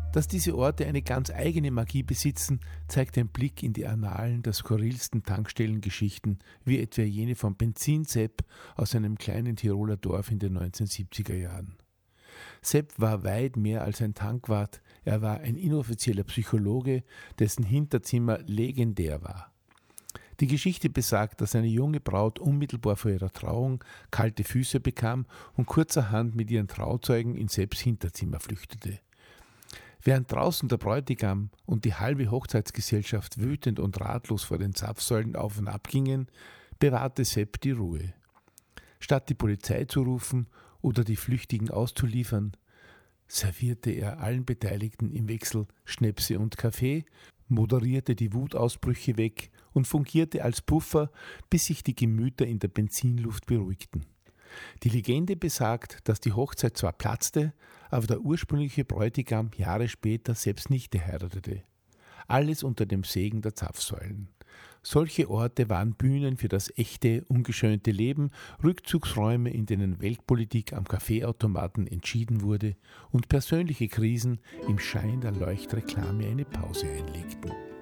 Dass diese Orte eine ganz eigene Magie besitzen, zeigt ein Blick in die Annalen der skurrilsten Tankstellengeschichten, wie etwa jene von Benzin Sepp aus einem kleinen Tiroler Dorf in den 1970er Jahren. Sepp war weit mehr als ein Tankwart, er war ein inoffizieller Psychologe, dessen Hinterzimmer legendär war. Die Geschichte besagt, dass eine junge Braut unmittelbar vor ihrer Trauung kalte Füße bekam und kurzerhand mit ihren Trauzeugen in Sepps Hinterzimmer flüchtete. Während draußen der Bräutigam und die halbe Hochzeitsgesellschaft wütend und ratlos vor den Zapfsäulen auf und ab gingen, bewahrte Sepp die Ruhe. Statt die Polizei zu rufen oder die Flüchtigen auszuliefern, servierte er allen Beteiligten im Wechsel Schnäpse und Kaffee, moderierte die Wutausbrüche weg und fungierte als Puffer, bis sich die Gemüter in der Benzinluft beruhigten. Die Legende besagt, dass die Hochzeit zwar platzte, aber der ursprüngliche Bräutigam Jahre später selbst Nichte heiratete. Alles unter dem Segen der Zapfsäulen. Solche Orte waren Bühnen für das echte, ungeschönte Leben, Rückzugsräume, in denen Weltpolitik am Kaffeeautomaten entschieden wurde und persönliche Krisen im Schein der Leuchtreklame eine Pause einlegten.